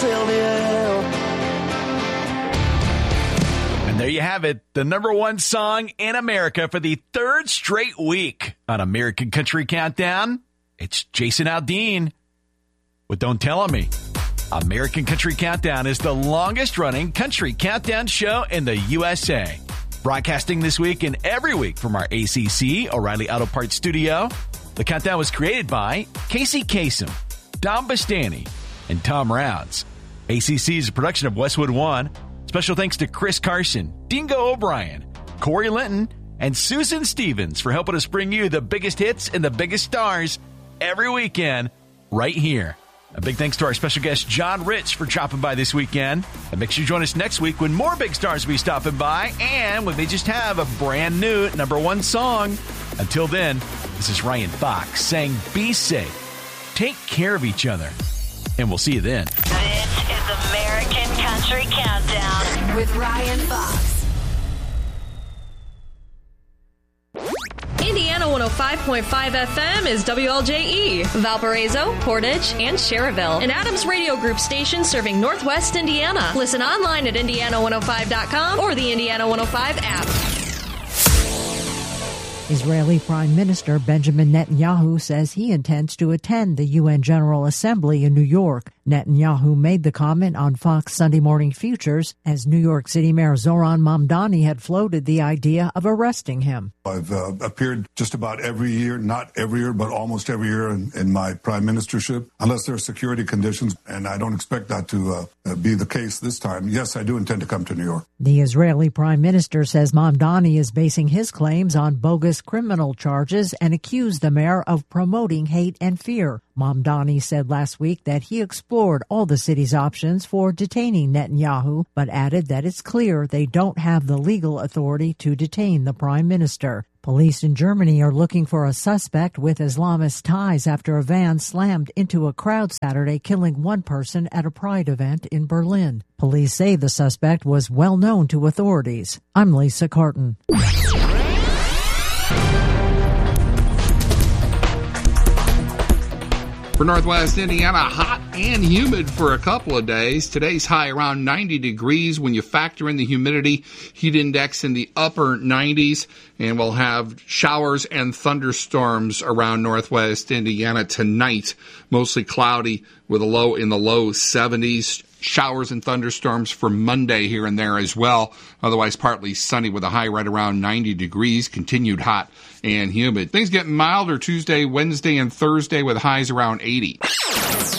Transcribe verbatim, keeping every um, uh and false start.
Sylvia. And there you have it, the number one song in America for the third straight week on American Country Countdown. It's Jason Aldean with Don't Tell On Me. American Country Countdown is the longest-running country countdown show in the U S A. Broadcasting this week and every week from our A C C, O'Reilly Auto Parts studio. The countdown was created by Casey Kasem, Don Bastani, and Tom Rounds. A C C is a production of Westwood One. Special thanks to Chris Carson, Dingo O'Brien, Corey Linton, and Susan Stevens for helping us bring you the biggest hits and the biggest stars every weekend right here. A big thanks to our special guest, John Rich, for dropping by this weekend. And make sure you join us next week when more big stars will be stopping by and we may just have a brand new number one song. Until then, this is Ryan Fox saying be safe, take care of each other, and we'll see you then. This is American Country Countdown with Ryan Fox. Indiana one oh five point five F M is W L J E, Valparaiso, Portage, and Cherryville, an Adams Radio Group station serving Northwest Indiana. Listen online at indiana one oh five dot com or the Indiana one oh five app. Israeli Prime Minister Benjamin Netanyahu says he intends to attend the U N General Assembly in New York. Netanyahu made the comment on Fox Sunday Morning Futures as New York City Mayor Zoran Mamdani had floated the idea of arresting him. I've uh, appeared just about every year, not every year, but almost every year in, in my prime ministership, unless there are security conditions, and I don't expect that to uh, be the case this time. Yes, I do intend to come to New York. The Israeli Prime Minister says Mamdani is basing his claims on bogus criminal charges and accused the mayor of promoting hate and fear. Mamdani said last week that he explored all the city's options for detaining Netanyahu, but added that it's clear they don't have the legal authority to detain the prime minister. Police in Germany are looking for a suspect with Islamist ties after a van slammed into a crowd Saturday, killing one person at a Pride event in Berlin. Police say the suspect was well known to authorities. I'm Lisa Carton. For Northwest Indiana, hot and humid for a couple of days. Today's high around ninety degrees when you factor in the humidity. Heat index in the upper nineties. And we'll have showers and thunderstorms around Northwest Indiana tonight. Mostly cloudy with a low in the low seventies. Showers and thunderstorms for Monday here and there as well. Otherwise, partly sunny with a high right around ninety degrees. Continued hot and humid. Things get milder Tuesday, Wednesday, and Thursday with highs around eighty.